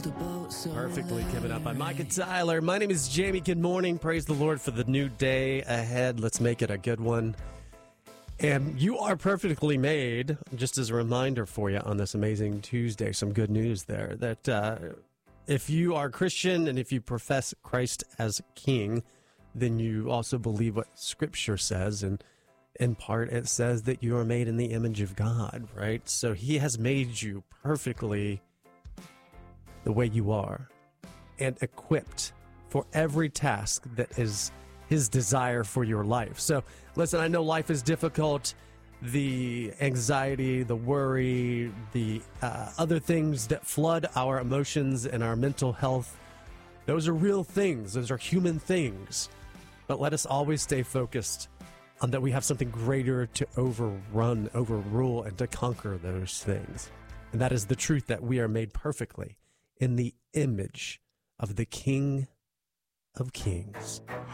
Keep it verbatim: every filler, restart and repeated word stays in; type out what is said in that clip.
Perfectly given up by Micah Tyler. My name is Jamie. Good morning. Praise the Lord for the new day ahead. Let's make it a good one. And you are perfectly made, just as a reminder for you on this amazing Tuesday, some good news there, that uh, if you are Christian and if you profess Christ as King, then you also believe what Scripture says. And in part, it says that you are made in the image of God, right? So he has made you perfectly the way you are and equipped for every task that is his desire for your life. So listen, I know life is difficult. The anxiety, the worry, the uh, other things that flood our emotions and our mental health, those are real things. Those are human things. But let us always stay focused on that we have something greater to overrun, overrule, and to conquer those things. And that is the truth that we are made perfectly in the image of the King of Kings.